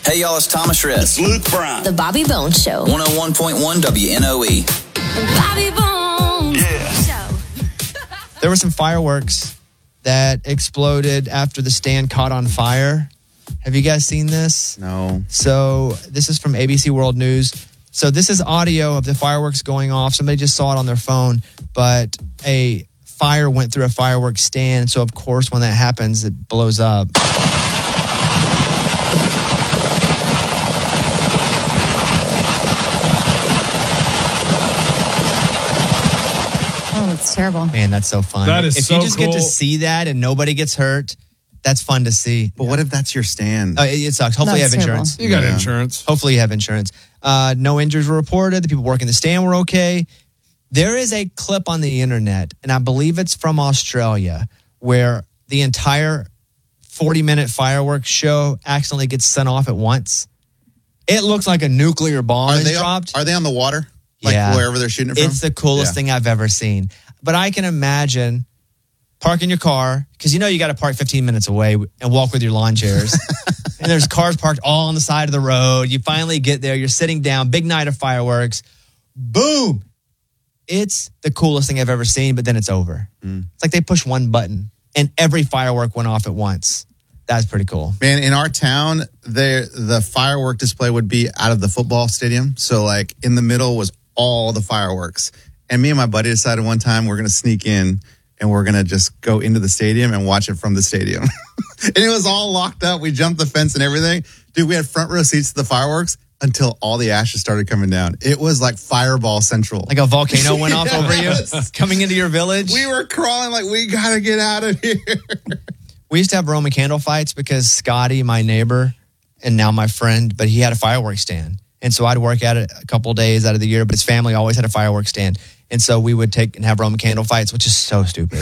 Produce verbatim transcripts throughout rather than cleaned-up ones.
Hey, y'all, it's Thomas Rhett. It's Luke Brown. The Bobby Bones Show. one oh one point one W N O E. The Bobby Bones Yeah. Show. There were some fireworks that exploded after the stand caught on fire. Have you guys seen this? No. So this is from A B C World News. So this is audio of the fireworks going off. Somebody just saw it on their phone, but a fire went through a fireworks stand. So, of course, when that happens, it blows up. Oh, it's terrible. Man, that's so fun. That is if so you just get to cool. see that and nobody gets hurt, that's fun to see. But what if that's your stand? Uh, it, it sucks. Hopefully That's you have terrible. insurance. You got Yeah. insurance. Hopefully you have insurance. Uh, no injuries were reported. The people working the stand were okay. There is a clip on the internet, and I believe it's from Australia, where the entire forty-minute fireworks show accidentally gets sent off at once. It looks like a nuclear bomb Are is they dropped. are they on the water? Like Yeah. wherever they're shooting it from? It's the coolest Yeah. thing I've ever seen. But I can imagine parking your car, because you know you got to park fifteen minutes away and walk with your lawn chairs. And there's cars parked all on the side of the road. You finally get there. You're sitting down. Big night of fireworks. Boom. It's the coolest thing I've ever seen, but then it's over. Mm. It's like they push one button and every firework went off at once. That's pretty cool. Man, in our town, there the firework display would be out of the football stadium. So, like, in the middle was all the fireworks. And me and my buddy decided one time we're going to sneak in and we're going to just go into the stadium and watch it from the stadium. And it was all locked up. We jumped the fence and everything. Dude, we had front row seats to the fireworks until all the ashes started coming down. It was like Fireball Central. Like a volcano went off over you Yes. coming into your village. We were crawling like, we got to get out of here. We used to have Roman candle fights because Scotty, my neighbor, and now my friend, but he had a fireworks stand. And so I'd work at it a couple of days out of the year, but his family always had a fireworks stand. And so we would take and have Roman candle fights, which is so stupid.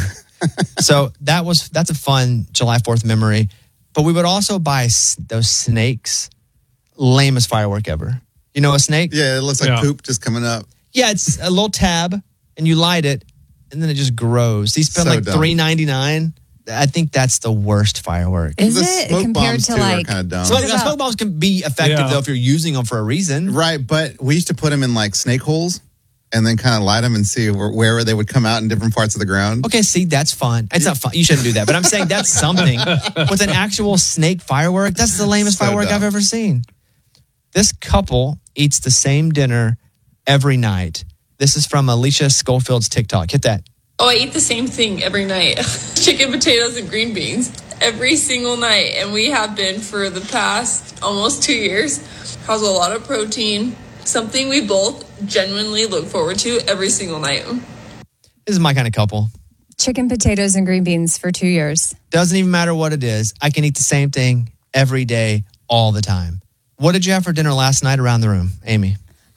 So that was that's a fun July fourth memory. But we would also buy s- those snakes. Lamest firework ever. You know a snake? Yeah, it looks like Yeah. poop just coming up. Yeah, it's a little tab, and you light it, and then it just grows. These spend So like dumb. three ninety-nine. I think that's the worst firework. Is The it smoke compared bombs, to too, are like? kinda dumb. Smoke, What about- smoke bombs can be effective, Yeah. though, if you're using them for a reason. Right, but we used to put them in like snake holes and then kind of light them and see where, where they would come out in different parts of the ground. Okay, see, that's fun. It's not fun. You shouldn't do that. But I'm saying that's something. With an actual snake firework, that's the lamest So firework dumb. I've ever seen. This couple eats the same dinner every night. This is from Alicia Schofield's TikTok. Hit that. Oh, I eat the same thing every night. Chicken, potatoes, and green beans every single night. And we have been for the past almost two years. Has a lot of protein. Something we both genuinely look forward to every single night. This is my kind of couple. Chicken, potatoes, and green beans for two years. Doesn't even matter what it is. I can eat the same thing every day, all the time. What did you have for dinner last night around the room, Amy?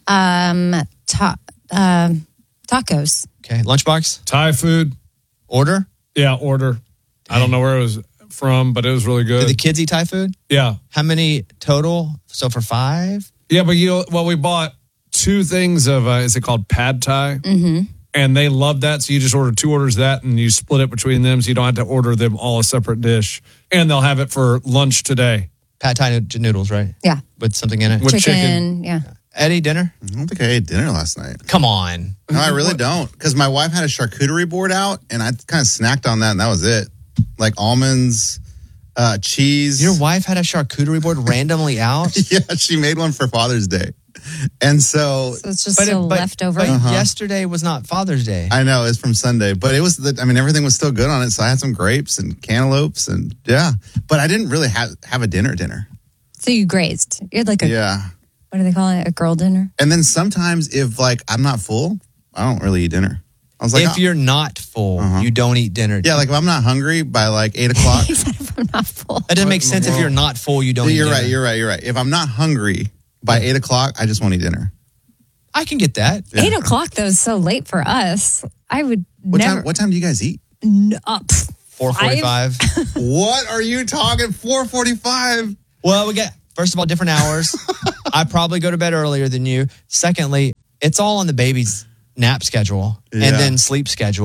Um, ta- um, tacos. Okay, lunchbox, Thai food. order. Yeah, order. I don't know where it was from, but it was really Did good. the kids eat Thai food? Yeah. How many total? So for five? Yeah, but you know, well, we bought two things of, uh, is it called pad thai? Mm-hmm. And they love that. So you just order two orders of that and you split it between them. So you don't have to order them all a separate dish. And they'll have it for lunch today. Pad Thai nood- noodles, right? Yeah. With something in it. With chicken, chicken. Yeah. Eddie, dinner? I don't think I ate dinner last night. Come on. No, I really don't. Because my wife had a charcuterie board out and I kind of snacked on that and that was it. Like almonds, uh, cheese. Your wife had a charcuterie board randomly out? Yeah, she made one for Father's Day. And so So it's just But, it- still but, leftover. but Uh-huh. yesterday was not Father's Day. I know it's from Sunday, but it was, the, I mean, everything was still good on it. So I had some grapes and cantaloupes and yeah, but I didn't really have, have a dinner dinner. So you grazed. You had like a, Yeah. what do they call it? A girl dinner? And then sometimes if like I'm not full, I don't really eat dinner. I was like, if oh. you're not full, you don't eat dinner. yeah, like if I'm not hungry by like eight o'clock. He said if I'm not full. That doesn't make sense. If you're not full, you don't eat You're dinner. right. You're right. You're right. If I'm not hungry by eight o'clock, I just won't eat dinner. I can get that. Yeah. Eight o'clock though is so late for us. I would What never. time? What time do you guys eat? N- uh, pff, four forty-five. What are you talking? four forty-five. Well, we get, first of all, different hours. I probably go to bed earlier than you. Secondly, it's all on the baby's nap schedule Yeah. and then sleep schedule.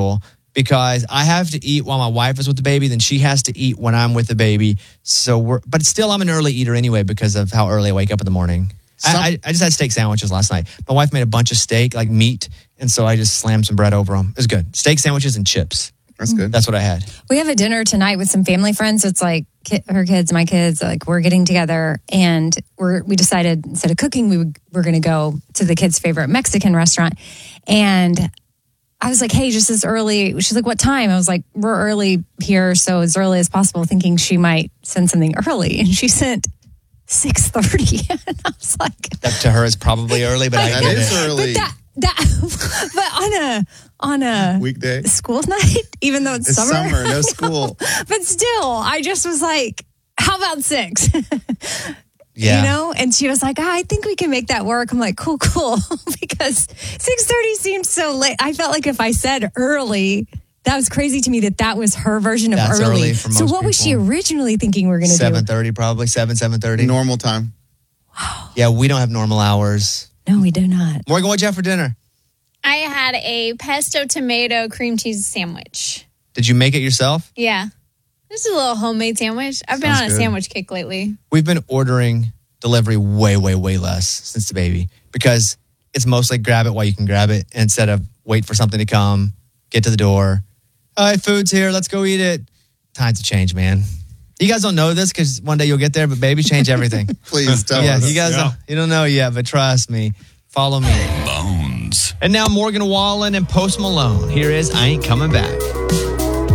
because I have to eat while my wife is with the baby. Then she has to eat when I'm with the baby. So we're, but still, I'm an early eater anyway because of how early I wake up in the morning. Some- I, I, I just had steak sandwiches last night. My wife made a bunch of steak, like meat, and so I just slammed some bread over them. It was good. Steak sandwiches and chips. That's good. That's what I had. We have a dinner tonight with some family friends. It's like ki- her kids, my kids, like we're getting together, and we're we decided instead of cooking, we would, we're going to go to the kids' favorite Mexican restaurant. And I was like, hey, just as early. She's like, what time? I was like, we're early here, so as early as possible, thinking she might send something early, and she sent six thirty. And I was like, That to her is probably early, but I That get is it. early. But that that, but on a on a Weekday. school night, even though it's, It's summer, summer, no school. but still, I just was like, how about six? Yeah. You know? And she was like, oh, I think we can make that work. I'm like, cool, cool. Because six thirty seemed so late. I felt like if I said early, that was crazy to me that that was her version of That's early. early for so most what was she people. originally thinking we were going to do? seven thirty probably, seven, seven thirty. Normal time. Yeah, we don't have normal hours. No, we do not. Morgan, what'd you have for dinner? I had a pesto tomato cream cheese sandwich. Did you make it yourself? Yeah. This is a little homemade sandwich. I've been Sounds on a good. sandwich kick lately. We've been ordering delivery way, way, way less since the baby because it's mostly grab it while you can grab it instead of wait for something to come, get to the door. All right, food's here. Let's go eat it. Times have changed, man. You guys don't know this because one day you'll get there, but babies change everything. Please tell yeah, us. you guys Yeah. don't, you don't know yet, but trust me. Follow me. Bones. And now Morgan Wallen and Post Malone. Here is I Ain't Coming Back.